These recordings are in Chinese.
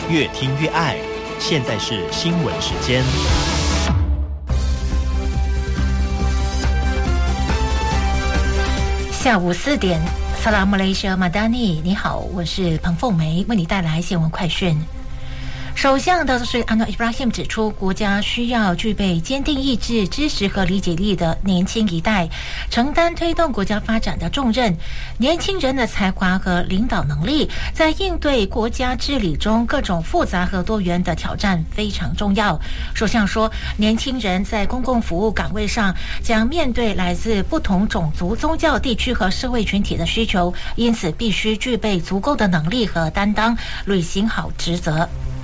越听越爱。现在是新闻时间。 下午4点，萨拉姆雷西亚马达尼，你好，我是彭凤梅，为你带来新闻快讯。首相达苏安诺伊布拉辛指出，国家需要具备坚定意志、知识和理解力的年轻一代，承担推动国家发展的重任。年轻人的才华和领导能力，在应对国家治理中各种复杂和多元的挑战非常重要。首相说，年轻人在公共服务岗位上将面对来自不同种族、宗教、地区和社会群体的需求，因此必须具备足够的能力和担当，履行好职责。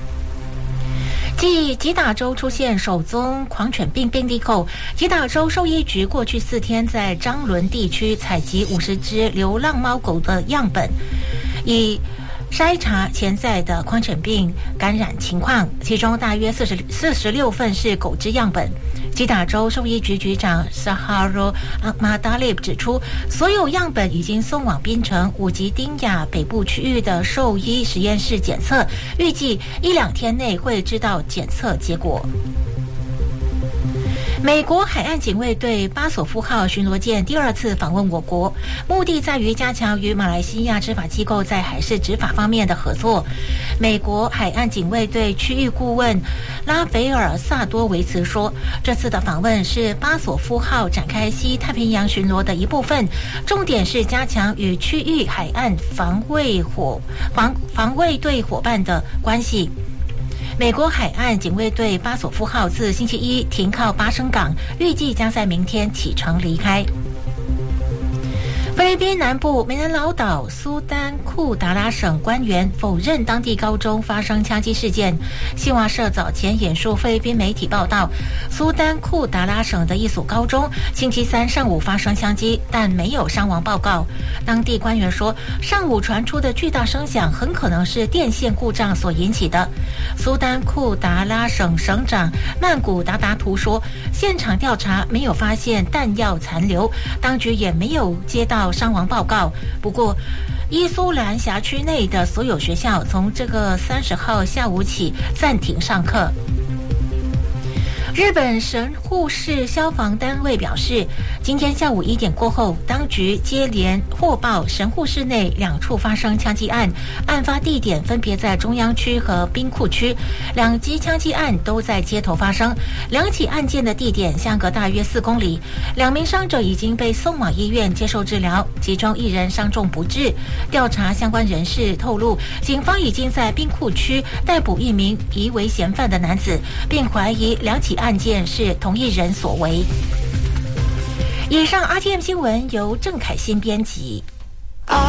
继吉打州出现首宗狂犬病病例后，吉打州兽医局过去4天在张伦地区采集50只流浪猫狗的样本，以筛查潜在的狂犬病感染情况，其中大约46份是狗只样本。吉打州兽医局局长 Saharo Ahmadalib 指出，所有样本已经送往槟城五吉丁亚北部区域的兽医实验室检测，预计1-2天内会知道检测结果。美国海岸警卫队巴索夫号巡逻舰第2次访问我国，目的在于加强与马来西亚执法机构在海事执法方面的合作。美国海岸警卫队区域顾问拉斐尔萨多维茨说，这次的访问是巴索夫号展开西太平洋巡逻的一部分，重点是加强与区域海岸防卫队伙伴的关系。美国海岸警卫队巴索夫号自星期一停靠巴生港，预计将在明天启程离开。菲律宾南部美能劳岛苏丹库达拉省官员否认当地高中发生枪击事件。新华社早前引述菲律宾媒体报道，苏丹库达拉省的一所高中星期三上午发生枪击，但没有伤亡报告。当地官员说，上午传出的巨大声响很可能是电线故障所引起的。苏丹库达拉省省长曼古达达图说，现场调查没有发现弹药残留，当局也没有接到伤亡报告。不过伊苏兰辖区内的所有学校从这个30号下午起暂停上课。日本神户市消防单位表示，今天下午1点过后，当局接连获报神户市内2处发生枪击案，案发地点分别在中央区和兵库区，2起枪击案都在街头发生，2起案件的地点相隔大约4公里，2名伤者已经被送往医院接受治疗，其中1人伤重不治。调查相关人士透露，警方已经在兵库区逮捕1名疑为嫌犯的男子，并怀疑2起案件是同一人所为。以上 RTM 新闻由郑凯欣编辑。